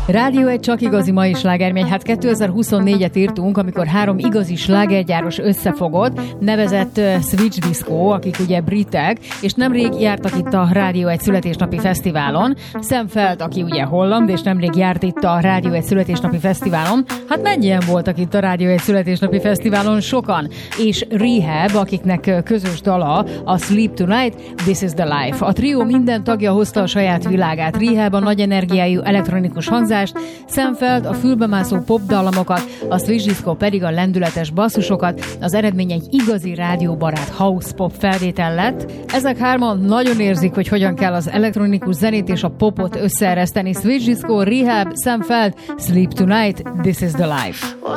Rádió egy csak igazi mai slágermény. Hát 2024-et írtunk, amikor 3 igazi slágergyáros összefogott, nevezett Switch Disco, akik ugye britek, és nemrég jártak itt a Rádió egy születésnapi fesztiválon. Sam Feldt, aki ugye holland, és nemrég járt itt a Rádió egy születésnapi fesztiválon. Hát mennyien voltak itt a Rádió egy születésnapi fesztiválon? Sokan. És Rehab, akiknek közös dala a Sleep Tonight, This is the Life. A trió minden tagja hozta a saját világát. Rehab a nagy energiájú elektronikus hangzást, Sam Feldt a fülbemászó popdallamokat, a Switch Disco pedig a lendületes basszusokat. Az eredmény egy igazi rádióbarát house pop felvétel lett. Ezek hárman nagyon érzik, hogy hogyan kell az elektronikus zenét és a popot összeereszteni. Switch Disco, Rehab, Sam Feldt, Sleep Tonight, This is the Life.